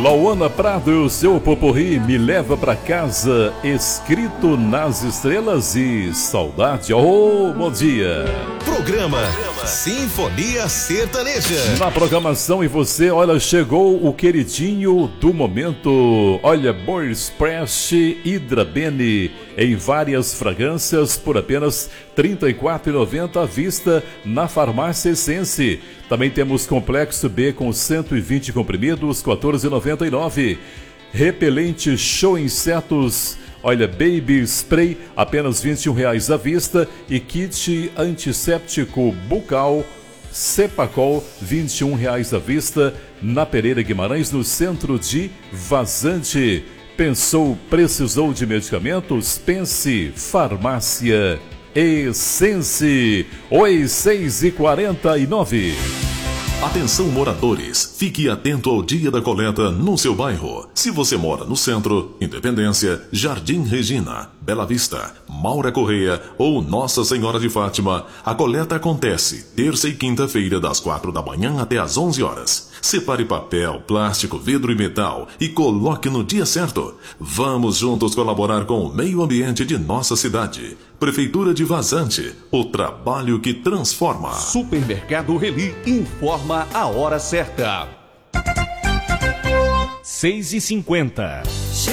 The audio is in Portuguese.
Lauana Prado, seu poporri me leva pra casa, escrito nas estrelas e saudade. Oh, bom dia. Programa Sinfonia Sertaneja. Na programação e você, olha, chegou o queridinho do momento. Olha, Boa Express Hydra Bene em várias fragrâncias por apenas R$ 34,90 à vista na Farmácia Essence. Também temos Complexo B com 120 comprimidos, R$ 14,99. Repelente Show Insetos, olha, Baby Spray, apenas R$ 21,00 à vista. E kit antisséptico bucal Cepacol, R$ 21,00 à vista na Pereira Guimarães, no centro de Vazante. Pensou, precisou de medicamentos? Pense Farmácia Essence. Oi, 6h49. Atenção, moradores, fique atento ao dia da coleta no seu bairro. Se você mora no centro, Independência, Jardim Regina, Bela Vista, Maura Correia ou Nossa Senhora de Fátima, a coleta acontece terça e quinta-feira das 4 da manhã até às 11 horas. Separe papel, plástico, vidro e metal e coloque no dia certo. Vamos juntos colaborar com o meio ambiente de nossa cidade. Prefeitura de Vazante, o trabalho que transforma. Supermercado Reli informa a hora certa. 6h50.